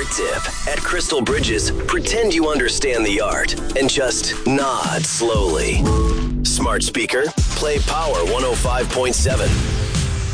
tip. At Crystal Bridges, pretend you understand the art and just nod slowly. Smart speaker, play Power 105.7.